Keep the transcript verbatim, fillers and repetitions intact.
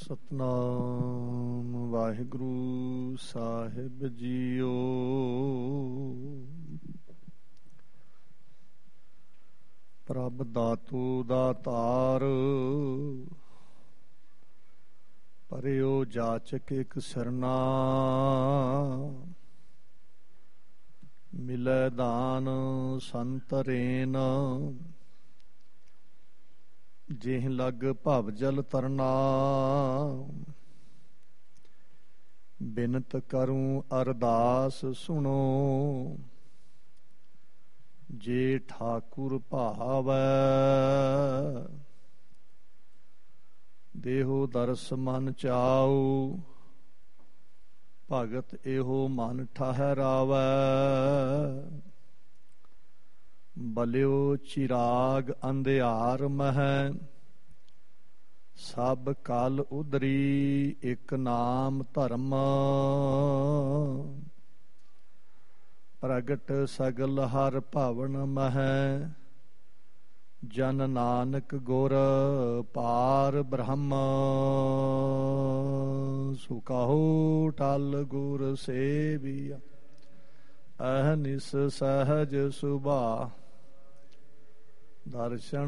ਸਤਨਾਮ ਵਾਹਿਗੁਰੂ ਸਾਹਿਬ JIO. ਪ੍ਰਭ ਦਾਤੂ ਦਾਤਾਰ, ਪਰਿਓ ਜਾਚਕ ਇਕ ਸਰਨਾ। ਮਿਲੈ ਦਾਨ ਸੰਤਰੇਨ, ਜਿਹ ਲਗ ਭਵ ਜਲ ਤਰਨਾ। ਬਿਨਤ ਕਰੂੰ ਅਰਦਾਸ ਸੁਣੋ, ਜੇ ਠਾਕੁਰ ਭਾਵੈ। ਦੇਹੋ ਦਰਸ ਮਨ ਚਾਉ, ਭਗਤ ਇਹੋ ਮਨ ਠਹਿਰਾਵੈ। ਬਲਿਓ ਚਿਰਾਗ ਅੰਧਿਆਰ ਮਹਿ, ਸਭ ਕਲ ਉਦਰੀ ਇਕ ਨਾਮ ਧਰਮ। ਪ੍ਰਗਟ ਸਗਲ ਹਰ ਭਵਨ ਮਹਿ, ਜਨ ਨਾਨਕ ਗੁਰ ਪਾਰ ਬ੍ਰਹਮ। ਸੋ ਕਹੋ ਟਲ ਗੁਰ ਸੇਵਿਆ, ਅਹਨਿਸ ਸਹਜ ਸੁਭਾ। ਦਰਸ਼ਨ